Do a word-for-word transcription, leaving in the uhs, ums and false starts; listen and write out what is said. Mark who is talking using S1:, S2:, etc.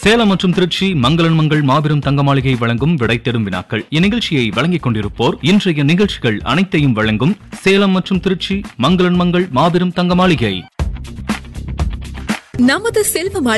S1: சேலம் மற்றும் திருச்சி மங்களன் மங்கள் மாபெரும் தங்க மாளிகை வழங்கும் விடை தேடும் வினாக்கள். இந்நிகழ்ச்சியை வழங்கிக் கொண்டிருப்போர் இன்றைய நிகழ்ச்சிகள் அனைத்தையும் வழங்கும் சேலம் மற்றும் திருச்சி மங்களன் மங்கள் மாபெரும் தங்க மாளிகை.
S2: நமது செல்வ